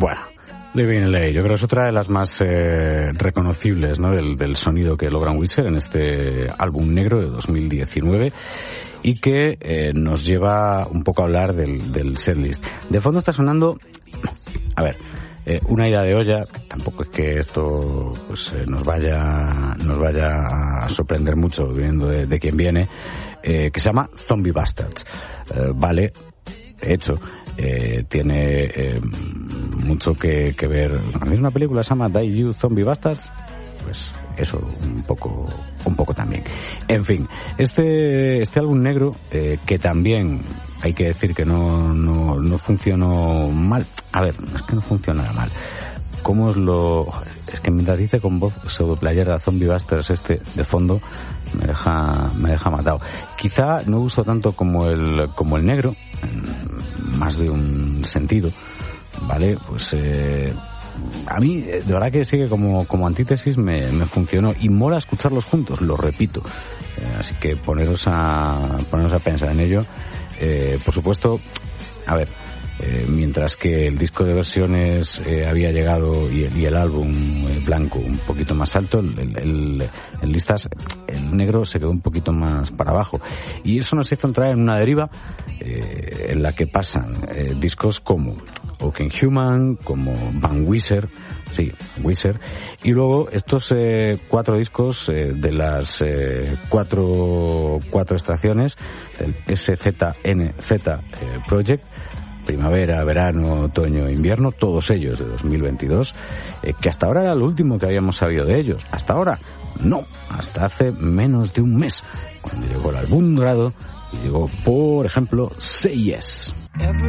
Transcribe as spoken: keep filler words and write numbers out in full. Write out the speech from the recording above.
Bueno, Living L A, yo creo que es otra de las más eh, reconocibles, ¿no?, del, del sonido que logran Weezer en este álbum negro de dos mil diecinueve y que eh, nos lleva un poco a hablar del, del setlist. De fondo está sonando, a ver, eh, una idea de olla, que tampoco es que esto pues eh, nos vaya nos vaya a sorprender mucho viniendo de, de quien viene, eh, que se llama Zombie Bastards. Eh, vale, de hecho, eh, tiene eh, mucho que, que ver. ¿Es una película que se llama Die You Zombie Bastards? Pues eso, un poco un poco también. En fin, este este álbum negro, eh, que también hay que decir que no, no, no funcionó mal. A ver, no es que no funcionara mal. ¿Cómo os lo...? Es que mientras dice con voz pseudoplayera Zombie Bastards este de fondo, me deja me deja matado. Quizá no uso tanto como el como el negro, en más de un sentido, ¿vale? Pues eh, a mí, de verdad que sigue como como antítesis, me, me funcionó y mola escucharlos juntos, lo repito. Eh, así que poneros a poneros a pensar en ello. Eh, por supuesto, a ver, eh, mientras que el disco de versiones eh, había llegado y el, y el álbum eh, blanco un poquito más alto, el, el, el listas, el negro se quedó un poquito más para abajo. Y eso nos hizo entrar en una deriva eh, en la que pasan eh, discos como Oaken Human, como Van Weezer, sí, Weezer, y luego estos eh, cuatro discos eh, de las eh, cuatro cuatro extracciones, el S Z N Z eh, Project, primavera, verano, otoño, invierno, todos ellos de dos mil veintidós, eh, que hasta ahora era lo último que habíamos sabido de ellos. Hasta ahora, no, hasta hace menos de un mes, cuando llegó el álbum dorado y llegó, por ejemplo, Say Yes.